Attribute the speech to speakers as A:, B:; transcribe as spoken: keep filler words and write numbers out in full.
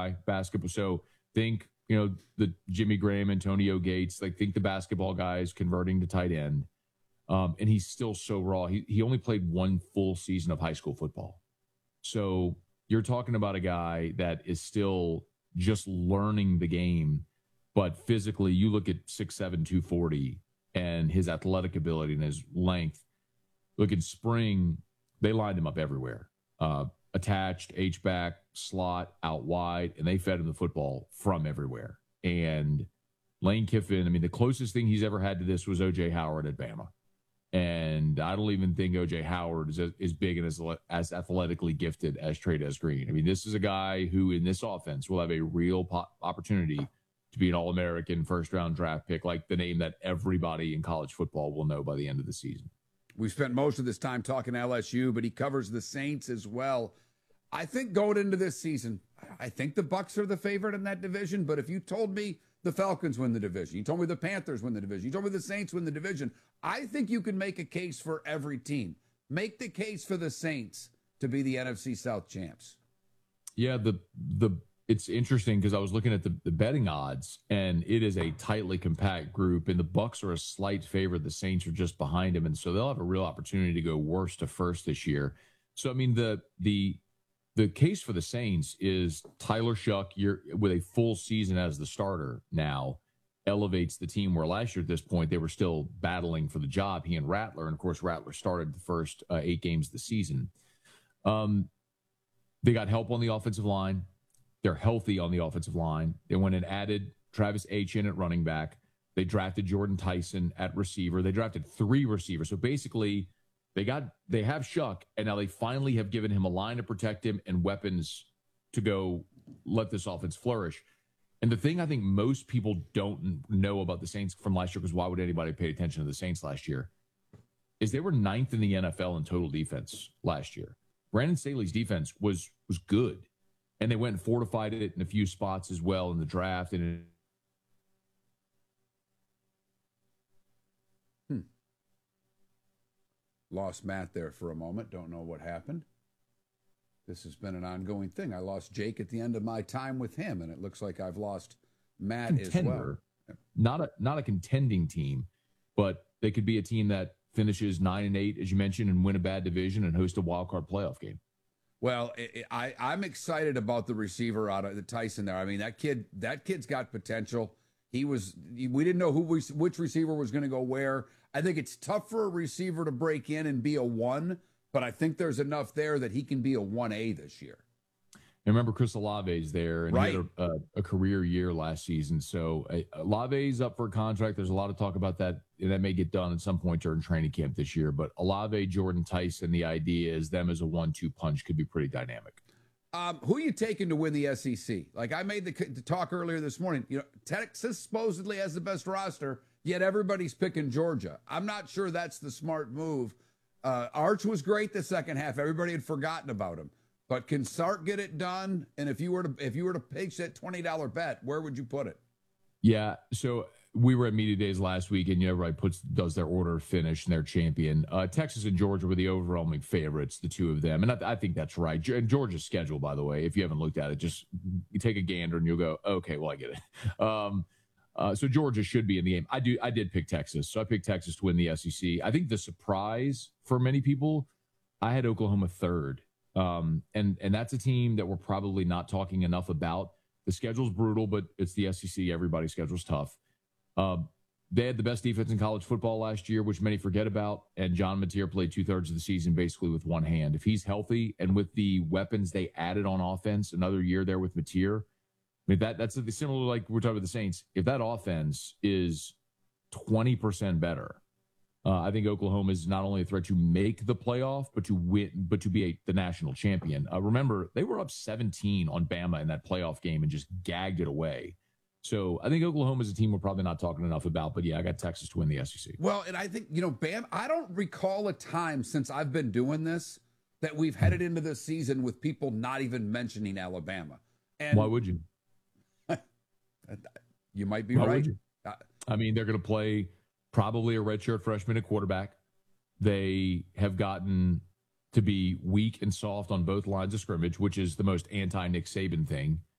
A: guy, basketball. So think, you know, the Jimmy Graham, Antonio Gates, like think the basketball guys converting to tight end. Um, and he's still so raw. He he only played one full season of high school football. So you're talking about a guy that is still just learning the game, but physically you look at six seven, two forty and his athletic ability and his length. Look, in spring, they lined him up everywhere. Uh, attached, H-back, slot, out wide, and they fed him the football from everywhere. And Lane Kiffin, I mean, the closest thing he's ever had to this was O J Howard at Bama. And I don't even think O J Howard is as big and as, as athletically gifted as Trey'Dez Green. I mean, this is a guy who in this offense will have a real po- opportunity to be an All-American first-round draft pick, like the name that everybody in college football will know by the end of the season.
B: We spent most of this time talking L S U, but he covers the Saints as well. I think going into this season, I think the Bucs are the favorite in that division. But if you told me the Falcons win the division, you told me the Panthers win the division, you told me the Saints win the division, I think you can make a case for every team. Make the case for the Saints to be the N F C South champs.
A: Yeah, the the it's interesting because I was looking at the, the betting odds, and it is a tightly compact group, and the Bucs are a slight favorite. The Saints are just behind them, and so they'll have a real opportunity to go worst to first this year. So, I mean, the the the case for the Saints is Tyler Shuck, you're, with a full season as the starter now, elevates the team where last year at this point they were still battling for the job, he and Rattler, and of course Rattler started the first uh, eight games of the season. Um, they got help on the offensive line. They're healthy on the offensive line. They went and added Travis Etienne at running back. They drafted Jordan Tyson at receiver. They drafted three receivers. So basically, they got they have Shuck, and now they finally have given him a line to protect him and weapons to go let this offense flourish. And the thing I think most people don't know about the Saints from last year, because why would anybody pay attention to the Saints last year, is they were ninth in the N F L in total defense last year. Brandon Staley's defense was was good. And they went and fortified it in a few spots as well in the draft. And
B: hmm. Lost Matt there for a moment. Don't know what happened. This has been an ongoing thing. I lost Jake at the end of my time with him, and it looks like I've lost Matt
A: contender,
B: as well.
A: Not a not a contending team, but they could be a team that finishes nine and eight, as you mentioned, and win a bad division and host a wild card playoff game.
B: Well, it, I, I'm excited about the receiver out of the Tyson there. I mean, that kid, that kid's got potential. He was, we didn't know who we, which receiver was going to go where. I think it's tough for a receiver to break in and be a one, but I think there's enough there that he can be a one A this year.
A: And remember, Chris Olave's there, and
B: right.
A: he had a, a, a career year last season. So uh, Olave's up for a contract. There's a lot of talk about that, and that may get done at some point during training camp this year. But Olave, Jordan Tyson, the idea is them as a one two punch could be pretty dynamic.
B: Um, who are you taking to win the S E C? Like I made the, the talk earlier this morning. You know, Texas supposedly has the best roster, yet everybody's picking Georgia. I'm not sure that's the smart move. Uh, Arch was great the second half. Everybody had forgotten about him. But can Sark get it done? And if you were to if you were to pitch that twenty dollar bet, where would you put it?
A: Yeah, so we were at media days last week, and you know, everybody puts does their order of finish and their champion. Uh, Texas and Georgia were the overwhelming favorites, the two of them, and I, I think that's right. And Georgia's schedule, by the way, if you haven't looked at it, just you take a gander and you'll go, okay, well, I get it. Um, uh, so Georgia should be in the game. I do. I did pick Texas, so I picked Texas to win the S E C. I think the surprise for many people, I had Oklahoma third. Um, and, and that's a team that we're probably not talking enough about. The schedule's brutal, but it's the S E C. Everybody's schedule's tough. Uh, they had the best defense in college football last year, which many forget about. And John Mateer played two thirds of the season basically with one hand. If he's healthy and with the weapons they added on offense, another year there with Mateer, I mean, that that's similar like we're talking about the Saints. If that offense is twenty percent better, Uh, I think Oklahoma is not only a threat to make the playoff, but to win, but to be a, the national champion. Uh, remember, they were up seventeen on Bama in that playoff game and just gagged it away. So I think Oklahoma is a team we're probably not talking enough about. But yeah, I got Texas to win the S E C.
B: Well, and I think, you know, Bam, I don't recall a time since I've been doing this that we've headed into this season with people not even mentioning Alabama. And
A: why would you?
B: You might be
A: why
B: right.
A: Would you? I mean, they're going to play probably a redshirt freshman at quarterback. They have gotten to be weak and soft on both lines of scrimmage, which is the most anti-Nick Saban thing.